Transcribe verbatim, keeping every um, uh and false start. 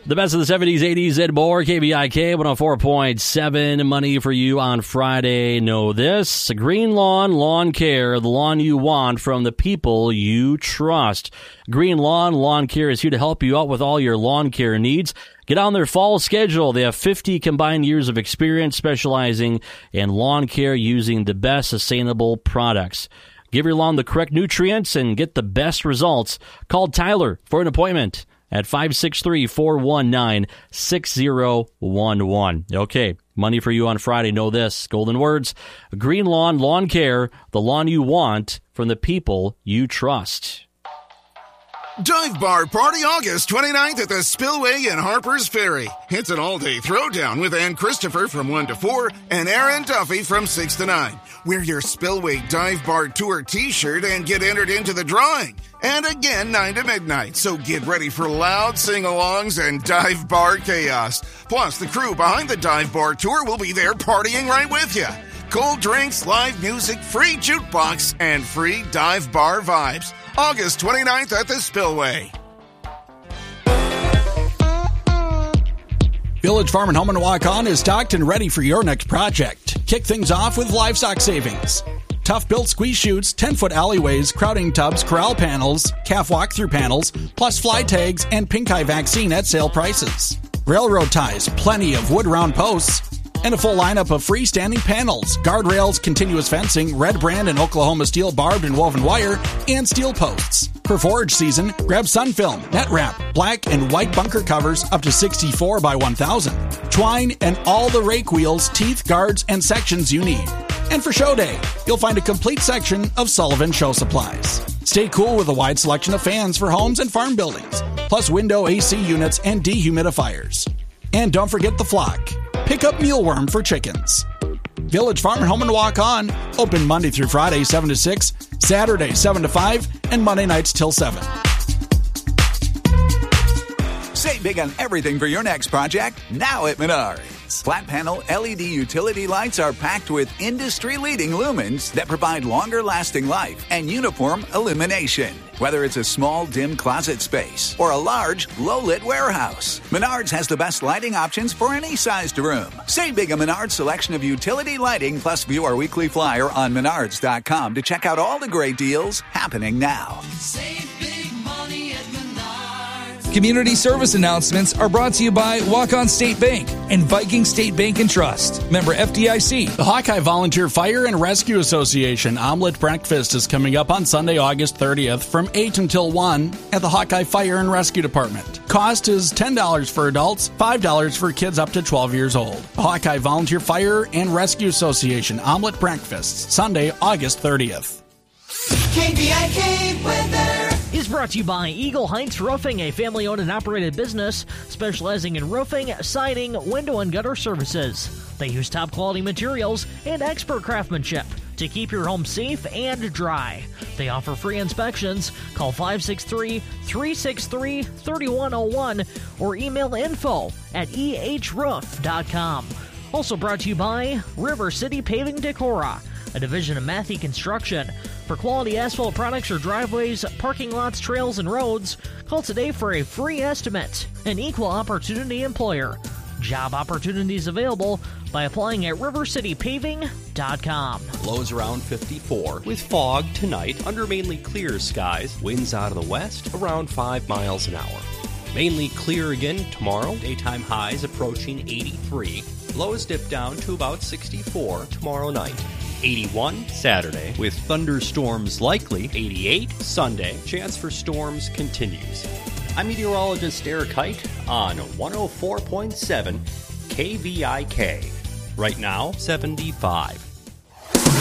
The best of the seventies, eighties, and more. K V I K one oh four point seven. Money for you on Friday. Know this. Green Lawn Lawn Care, the lawn you want from the people you trust. Green Lawn Lawn Care is here to help you out with all your lawn care needs. Get on their fall schedule. They have fifty combined years of experience specializing in lawn care using the best sustainable products. Give your lawn the correct nutrients and get the best results. Call Tyler for an appointment at five six three, four one nine, six zero one one. Okay, money for you on Friday. Know this. Golden words. Green Lawn Lawn Care, the lawn you want from the people you trust. Dive Bar Party August twenty-ninth at the Spillway in Harpers Ferry. It's an all-day throwdown with Ann Christopher from one to four and Aaron Duffy from six to nine. Wear your Spillway Dive Bar Tour t-shirt and get entered into the drawing. And again, nine to midnight. So get ready for loud sing-alongs and dive bar chaos. Plus, the crew behind the Dive Bar Tour will be there partying right with you. Cold drinks, live music, free jukebox, and free dive bar vibes. August twenty-ninth at the Spillway. Village Farm and Home and Walk On is stocked and ready for your next project. Kick things off with livestock savings. Tough-built squeeze chutes, ten-foot alleyways, crowding tubs, corral panels, calf walk-through panels, plus fly tags and pink eye vaccine at sale prices. Railroad ties, plenty of wood-round posts, and a full lineup of freestanding panels, guardrails, continuous fencing, red brand and Oklahoma steel barbed and woven wire, and steel posts. For forage season, grab Sunfilm, net wrap, black and white bunker covers up to sixty-four by one thousand, twine, and all the rake wheels, teeth, guards, and sections you need. And for show day, you'll find a complete section of Sullivan Show Supplies. Stay cool with a wide selection of fans for homes and farm buildings, plus window A C units and dehumidifiers. And don't forget the flock. Pick up mealworm for chickens. Village Farm and Home and Walk On, open Monday through Friday, seven to six, Saturday, seven to five, and Monday nights till seven. Save big on everything for your next project now at Menards. Flat panel L E D utility lights are packed with industry-leading lumens that provide longer-lasting life and uniform illumination. Whether it's a small, dim closet space or a large, low-lit warehouse, Menards has the best lighting options for any sized room. Save big on Menards' selection of utility lighting, plus view our weekly flyer on menards dot com to check out all the great deals happening now. Save big money at Menards. Community service announcements are brought to you by Walk-On State Bank and Viking State Bank and Trust. Member F D I C. The Hawkeye Volunteer Fire and Rescue Association Omelet Breakfast is coming up on Sunday, August thirtieth from eight until one at the Hawkeye Fire and Rescue Department. Cost is ten dollars for adults, five dollars for kids up to twelve years old. The Hawkeye Volunteer Fire and Rescue Association Omelet Breakfast, Sunday, August thirtieth. K V I K weather is brought to you by Eagle Heights Roofing, a family-owned and operated business specializing in roofing, siding, window, and gutter services. They use top-quality materials and expert craftsmanship to keep your home safe and dry. They offer free inspections. Call five six three, three six three, three one zero one or email info at e h roof dot com. Also brought to you by River City Paving Decorah, a division of Matthey Construction. For quality asphalt products or driveways, parking lots, trails, and roads, call today for a free estimate. An equal opportunity employer. Job opportunities available by applying at river city paving dot com. Lows around fifty-four with fog tonight under mainly clear skies. Winds out of the west around five miles an hour. Mainly clear again tomorrow. Daytime highs approaching eighty-three. Lows dip down to about sixty-four tomorrow night. eighty-one Saturday with thunderstorms likely. eighty-eight Sunday. Chance for storms continues. I'm meteorologist Eric Height on one oh four point seven K V I K. Right now, seventy-five.